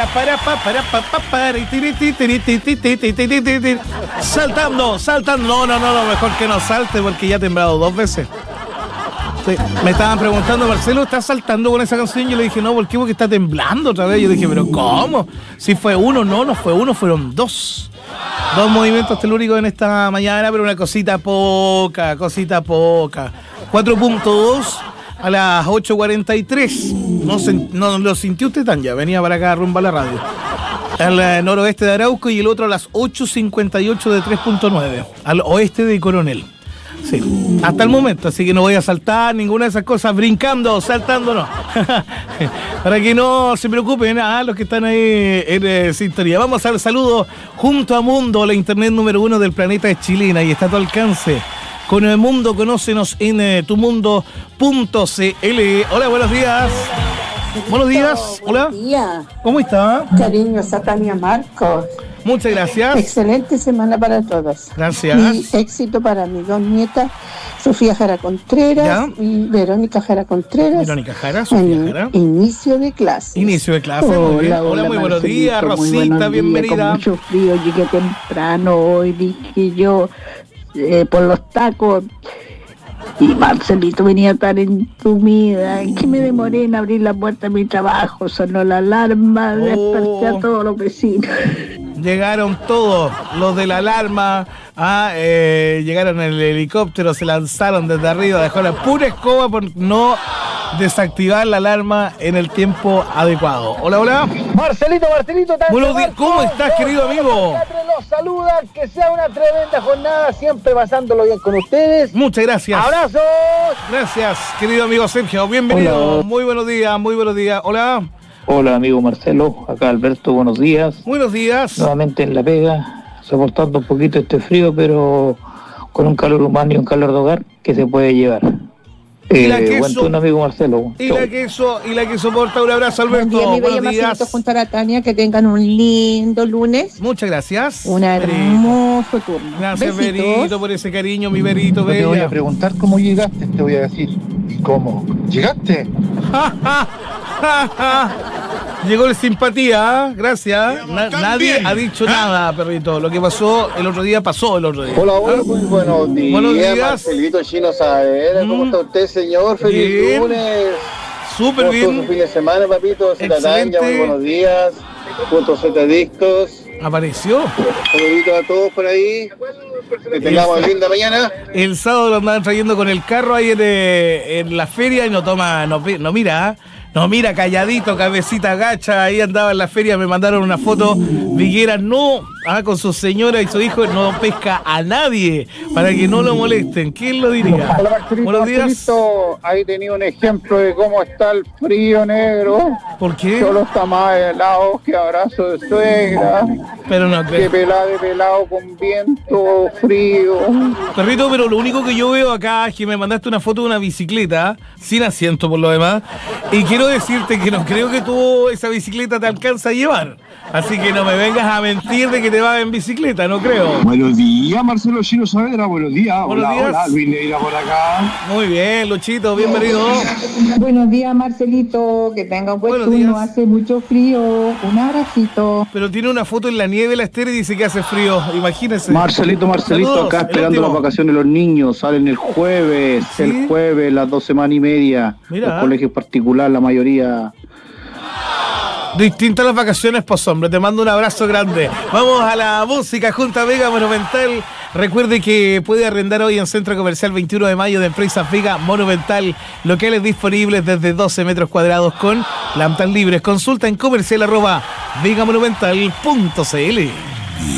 Saltando. No, mejor que no salte porque ya ha temblado 2 veces. Sí, me estaban preguntando, Marcelo, ¿estás saltando con esa canción? Yo le dije, no, ¿por qué? Porque está temblando otra vez. Yo dije, ¿pero cómo? Si fue uno, no fue uno, fueron 2. 2 movimientos telúricos en esta mañana, pero una cosita poca. 4.2 a las 8:43. No lo sintió usted tan ya, venía para acá rumbo a la radio. Al noroeste de Arauco y el otro a las 8:58 de 3.9, al oeste de Coronel. Sí, hasta el momento, así que no voy a saltar ninguna de esas cosas, brincando, saltando, no. Para que no se preocupen, los que están ahí en sintonía. Vamos al saludo junto a Mundo, la internet número 1 del planeta es chilena y está a tu alcance. Con el Mundo, conócenos en tumundo.cl. Hola, buenos días. Buenos días, hola. Buenos días. ¿Cómo está? Cariñosa Tania Marcos. Muchas gracias. Excelente semana para todos. Gracias. Y éxito para mis 2 nietas, Sofía Jara Contreras, ¿ya? Y Verónica Jara Contreras. Sofía Jara. Inicio de clase. Muy bien. Hola, muy buenos días, Rosita, bienvenida. Con mucho frío, llegué temprano hoy, dije yo, por los tacos. Y Marcelito venía tan entumida, que me demoré en abrir la puerta de mi trabajo, sonó la alarma, desperté a todos los vecinos. Llegaron todos los de la alarma, llegaron en el helicóptero, se lanzaron desde arriba, dejó la pura escoba por no desactivar la alarma en el tiempo adecuado. Hola. Marcelito. Buenos días, ¿cómo estás, querido amigo? Los saluda, que sea una tremenda jornada, siempre pasándolo bien con ustedes. Muchas gracias. ¡Abrazos! Gracias, querido amigo Sergio, bienvenido. Hola. Muy buenos días. Hola, amigo Marcelo, acá Alberto, buenos días. Buenos días. Nuevamente en la pega, soportando un poquito este frío, pero con un calor humano y un calor de hogar que se puede llevar. Buen turno, amigo Marcelo. Y la que soporta, un abrazo, Alberto. Buenos días. Junto a la Tania, que tengan un lindo lunes. Muchas gracias. Un hermoso turno. Gracias, Berito, por ese cariño, mi Berito. No te voy a preguntar cómo llegaste, te voy a decir cómo llegaste. Llegó el simpatía, gracias. Nadie ha dicho nada, perrito. Lo que pasó el otro día, pasó el otro día. Hola, muy buenos días. Buenos días. Marcelito Chino Saavedra, ¿cómo está usted, señor? Feliz lunes. Súper bien. Todo su fin de semana, papito. Tania, muy buenos días. Junto a Adictos. Apareció. Saluditos a todos por ahí. Que tengamos linda mañana. El sábado lo andaban trayendo con el carro ahí en la feria y no mira, calladito, cabecita gacha, ahí andaba en la feria, me mandaron una foto, Viguera con su señora y su hijo, no pesca a nadie, para que no lo molesten. ¿Quién lo diría? Hola, Marcelito. Buenos días. Ahí tenía un ejemplo de cómo está el frío negro. ¿Por qué? Solo está más helado que abrazo de suegra. Pero no creo. Que pelado con viento, frío. Perrito, pero lo único que yo veo acá es que me mandaste una foto de una bicicleta, sin asiento por lo demás, y quiero decirte que no creo que tú esa bicicleta te alcanza a llevar. Así que no me vengas a mentir de que te vas en bicicleta, no creo. Buenos días, Marcelo Chino Saavedra, buenos días. Hola, Luis Neira por acá. Muy bien, Luchito, bienvenido. Buenos días, Marcelito, que tenga un buen turno, hace mucho frío, un abracito. Pero tiene una foto en la nieve, la Esther, y dice que hace frío, imagínese. Marcelito, Saludos, acá esperando las vacaciones de los niños, salen el jueves, ¿sí? las 2 semanas y media. Mira. Los colegios particulares, la mayoría. Distintas las vacaciones, pues hombre, te mando un abrazo grande. Vamos a la música junto a Vega Monumental. Recuerde que puede arrendar hoy en Centro Comercial 21 de Mayo de Empresas Vega Monumental. Locales disponibles desde 12 metros cuadrados con plantas libres. Consulta en comercial@vegamonumental.cl.